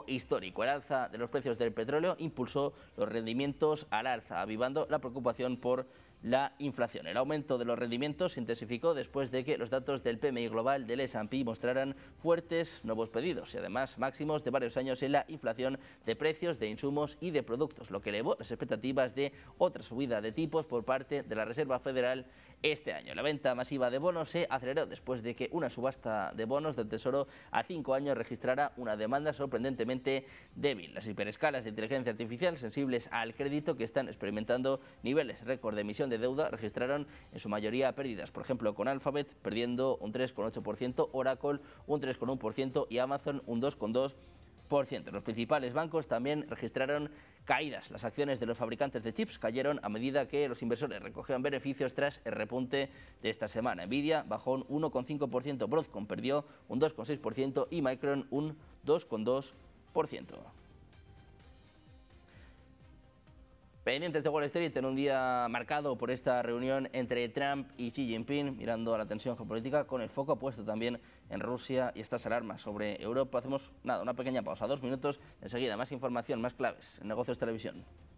máximo histórico. El alza de los precios del petróleo impulsó los rendimientos al alza, avivando la preocupación por la inflación. El aumento de los rendimientos se intensificó después de que los datos del PMI global del S&P mostraran fuertes nuevos pedidos y además máximos de varios años en la inflación de precios de insumos y de productos, lo que elevó las expectativas de otra subida de tipos por parte de la Reserva Federal este año. La venta masiva de bonos se aceleró después de que una subasta de bonos del Tesoro a 5 años registrara una demanda sorprendentemente débil. Las hiperescalas de inteligencia artificial sensibles al crédito, que están experimentando niveles récord de emisión de deuda, registraron en su mayoría pérdidas. Por ejemplo, con Alphabet perdiendo un 3,8%, Oracle un 3,1% y Amazon un 2,2%. Los principales bancos también registraron caídas. Las acciones de los fabricantes de chips cayeron a medida que los inversores recogían beneficios tras el repunte de esta semana. Nvidia bajó un 1,5%, Broadcom perdió un 2,6% y Micron un 2,2%. Pendientes de Wall Street en un día marcado por esta reunión entre Trump y Xi Jinping, mirando a la tensión geopolítica, con el foco puesto también en Rusia y estas alarmas sobre Europa. Hacemos una pequeña pausa, 2 minutos, enseguida más información, más claves en Negocios Televisión.